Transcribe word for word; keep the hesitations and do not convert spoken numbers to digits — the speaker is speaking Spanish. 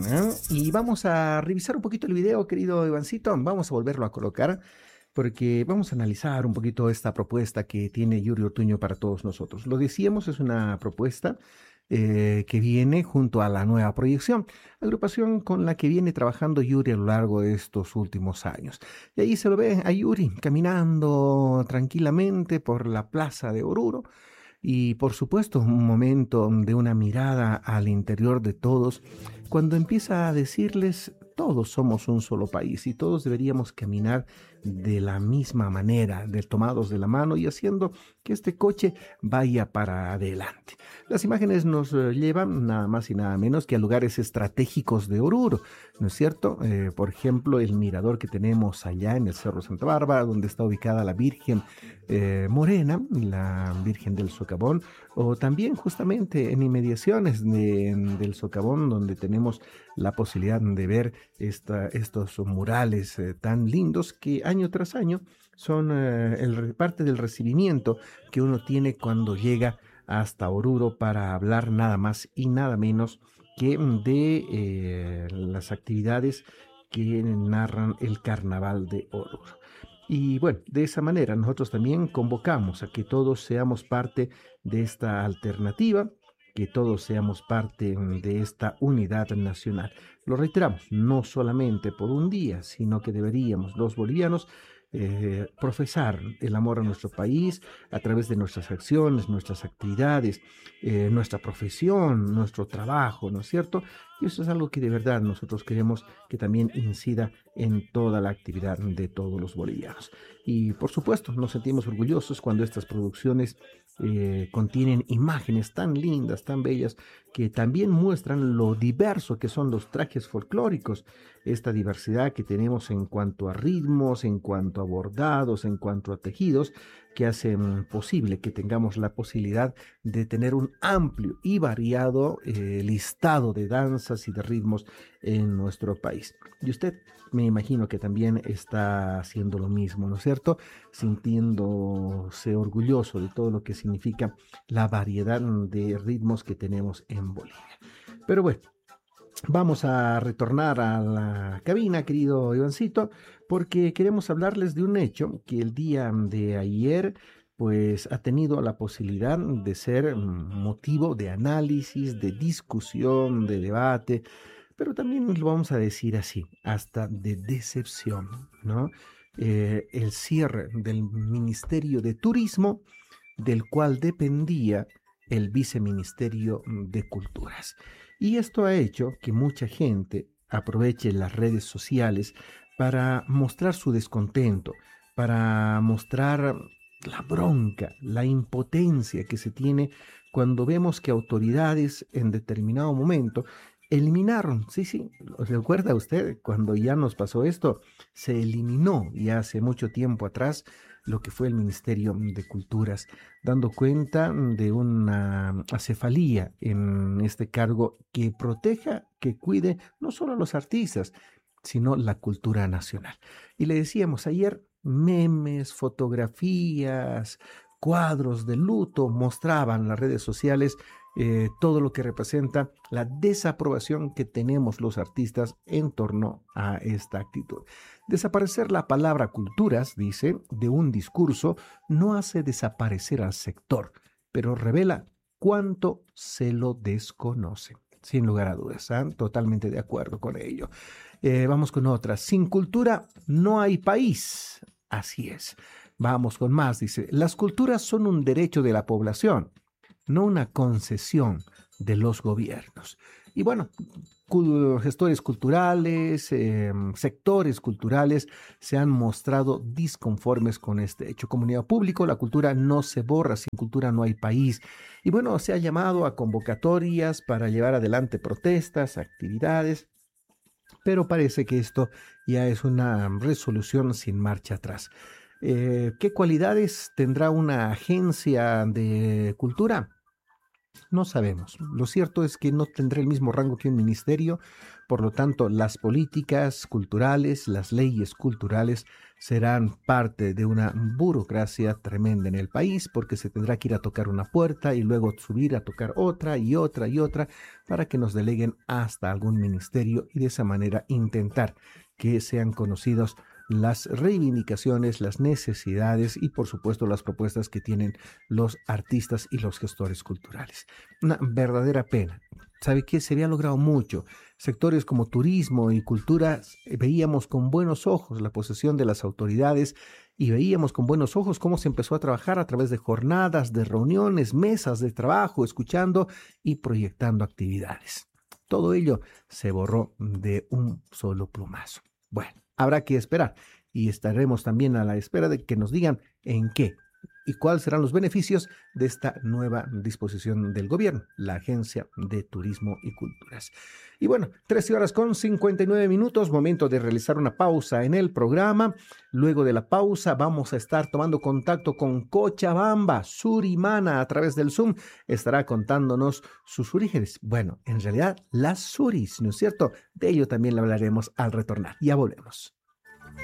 ¿eh? Y vamos a revisar un poquito el video, querido Ivancito. Vamos a volverlo a colocar porque vamos a analizar un poquito esta propuesta que tiene Yuri Ortuño para todos nosotros. Lo decíamos, es una propuesta eh, que viene junto a la nueva proyección, agrupación con la que viene trabajando Yuri a lo largo de estos últimos años. Y ahí se lo ve a Yuri caminando tranquilamente por la plaza de Oruro. Y por supuesto, un momento de una mirada al interior de todos, cuando empieza a decirles, todos somos un solo país y todos deberíamos caminar de la misma manera, de tomados de la mano y haciendo que este coche vaya para adelante. Las imágenes nos eh, llevan nada más y nada menos que a lugares estratégicos de Oruro, ¿no es cierto? Eh, por ejemplo, el mirador que tenemos allá en el Cerro Santa Bárbara, donde está ubicada la Virgen eh, Morena, la Virgen del Socavón, o también justamente en inmediaciones de, del Socavón, donde tenemos la posibilidad de ver esta, estos murales eh, tan lindos que año tras año son eh, el, parte del recibimiento que uno tiene cuando llega hasta Oruro para hablar nada más y nada menos que de eh, las actividades que narran el Carnaval de Oruro. Y bueno, de esa manera nosotros también convocamos a que todos seamos parte de esta alternativa, que todos seamos parte de esta unidad nacional. Lo reiteramos, no solamente por un día, sino que deberíamos los bolivianos eh, profesar el amor a nuestro país a través de nuestras acciones, nuestras actividades, eh, nuestra profesión, nuestro trabajo, ¿no es cierto? Y eso es algo que de verdad nosotros queremos que también incida en toda la actividad de todos los bolivianos. Y por supuesto, nos sentimos orgullosos cuando estas producciones eh, contienen imágenes tan lindas, tan bellas, que también muestran lo diverso que son los trajes folclóricos, esta diversidad que tenemos en cuanto a ritmos, en cuanto a bordados, en cuanto a tejidos, que hacen posible que tengamos la posibilidad de tener un amplio y variado eh, listado de danzas y de ritmos en nuestro país. Y usted, me imagino que también está haciendo lo mismo, ¿no es cierto? Sintiéndose orgulloso de todo lo que significa la variedad de ritmos que tenemos en Bolivia. Pero bueno, vamos a retornar a la cabina, querido Ivancito, porque queremos hablarles de un hecho que el día de ayer pues ha tenido la posibilidad de ser motivo de análisis, de discusión, de debate, pero también lo vamos a decir así, hasta de decepción, ¿no? Eh, el cierre del Ministerio de Turismo, del cual dependía el Viceministerio de Culturas. Y esto ha hecho que mucha gente aproveche las redes sociales para mostrar su descontento, para mostrar la bronca, la impotencia que se tiene cuando vemos que autoridades en determinado momento eliminaron, sí, sí, ¿recuerda usted cuando ya nos pasó esto? Se eliminó ya hace mucho tiempo atrás lo que fue el Ministerio de Culturas, dando cuenta de una acefalía en este cargo que proteja, que cuide no solo a los artistas, sino la cultura nacional. Y le decíamos ayer, memes, fotografías, cuadros de luto mostraban las redes sociales eh, todo lo que representa la desaprobación que tenemos los artistas en torno a esta actitud. Desaparecer la palabra culturas, dice, de un discurso no hace desaparecer al sector, pero revela cuánto se lo desconoce. Sin lugar a dudas, ¿eh? Totalmente de acuerdo con ello. Eh, vamos con otra. Sin cultura no hay país. Así es. Vamos con más. Dice, las culturas son un derecho de la población, no una concesión de los gobiernos. Y bueno, gestores culturales, eh, sectores culturales se han mostrado disconformes con este hecho. Comunidad pública, la cultura no se borra, sin cultura no hay país. Y bueno, se ha llamado a convocatorias para llevar adelante protestas, actividades, pero parece que esto ya es una resolución sin marcha atrás. Eh, ¿Qué cualidades tendrá una agencia de cultura? No sabemos. Lo cierto es que no tendrá el mismo rango que un ministerio, Por lo tanto, las políticas culturales, las leyes culturales serán parte de una burocracia tremenda en el país, porque se tendrá que ir a tocar una puerta y luego subir a tocar otra y otra y otra para que nos deleguen hasta algún ministerio y de esa manera intentar que sean conocidos las reivindicaciones, las necesidades y por supuesto las propuestas que tienen los artistas y los gestores culturales. Una verdadera pena. ¿Sabe qué? Se había logrado mucho. Sectores como turismo y cultura eh, veíamos con buenos ojos la posesión de las autoridades y veíamos con buenos ojos cómo se empezó a trabajar a través de jornadas, de reuniones, mesas de trabajo, escuchando y proyectando actividades. Todo ello se borró de un solo plumazo. Bueno, habrá que esperar y estaremos también a la espera de que nos digan en qué y cuáles serán los beneficios de esta nueva disposición del gobierno, la Agencia de Turismo y Culturas. Y bueno, trece horas con cincuenta y nueve minutos, momento de realizar una pausa en el programa. Luego de la pausa vamos a estar tomando contacto con Cochabamba, Surimana, a través del Zoom. Estará contándonos sus orígenes. Bueno, en realidad las suris, ¿no es cierto? De ello también le hablaremos al retornar. Ya volvemos.